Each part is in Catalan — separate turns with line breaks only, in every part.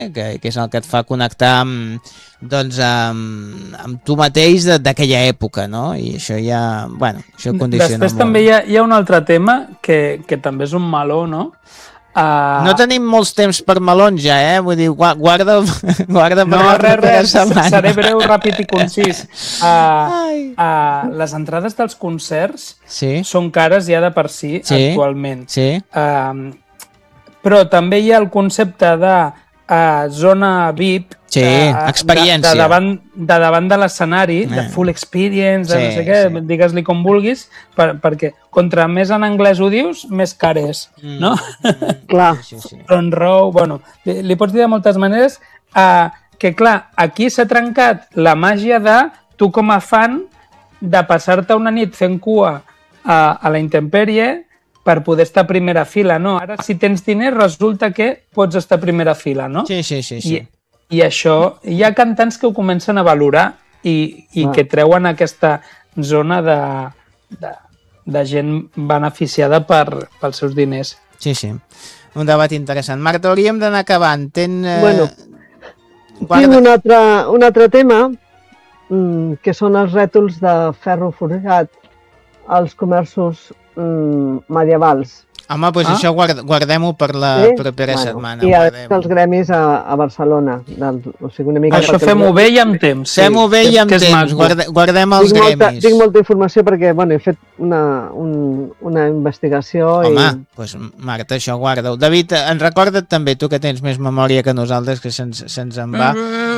que és el que et fa connectar amb tu mateix d'aquella època, no? I això ja, bueno, això condiciona
Després
molt.
també hi ha un altre tema que també és un meló, no?
No tenim molts temps per melons ja, vull dir, guarda per
res, seré breu, ràpid i concís. Les entrades dels concerts són cares ja de per si actualment. Però també hi ha el concepte de zona VIP,
experiència.
De davant de l'escenari, de full experience, de no sé què, digues-li com vulguis, perquè contra més en anglès ho dius, més car és, no?
Clar.
Front row, bueno, li pots dir de moltes maneres que, clar, aquí s'ha trencat la màgia de tu com a fan de passar-te una nit fent cua a la intempèrie per poder estar a primera fila, no? Ara, si tens diners, resulta que pots estar a primera fila, no?
Sí.
I això, hi ha cantants que ho comencen a valorar i que treuen aquesta zona de gent beneficiada pels seus diners.
Sí. Un debat interessant. Marta, hauríem d'anar acabant.
Bueno, tinc un altre tema, que són els rètols de ferro forjat als comerços medievals.
Home, doncs això guardem-ho per la propera setmana.
I els gremis a Barcelona.
Això fem-ho bé i amb temps.
Fem-ho bé i amb temps, guardem els gremis.
Tinc molta informació perquè he fet una investigació.
Home, doncs Marta, això guarda-ho. David, en recorda't també, tu que tens més memòria que nosaltres, que se'ns en va.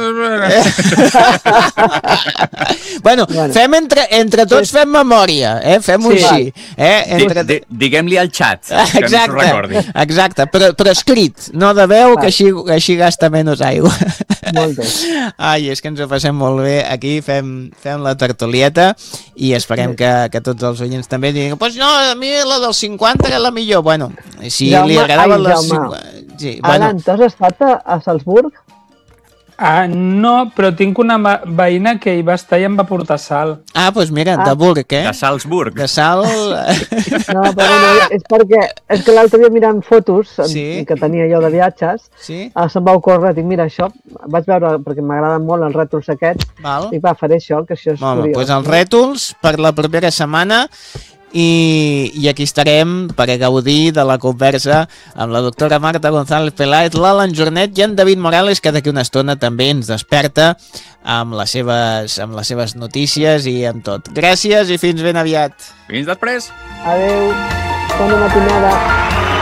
Bueno, fem entre tots fem memòria, fem-ho així.
Diguem-li al xat.
Exacte, però escrit, no de veu, que així gasta menys aigua.
Molt bé.
Ai, és que ens ho passem molt bé aquí, fem la tertulieta i esperem que tots els oients també diguin, pues no, a mi la dels 50 era la millor. Bueno, si li agradava les 50...
Alan, tu has estat a Salzburg?
No, però tinc una veïna que hi va estar i em va portar sal.
Doncs mira, de Burg,
De Salzburg.
De sal...
No, però és que l'altre dia mirant fotos que tenia jo de viatges, se'm va ocórrer, dic, mira, això, vaig veure, perquè m'agraden molt els rètols aquests, dic, faré això, que això és curiós.
Doncs els rètols per la propera setmana i aquí estarem per gaudir de la conversa amb la doctora Marta González Peláez, l'Alan Jornet i en David Morales, que d'aquí una estona també ens desperta amb les seves notícies i amb tot. Gràcies i fins ben aviat.
Fins després.
Adéu. Bona matinada.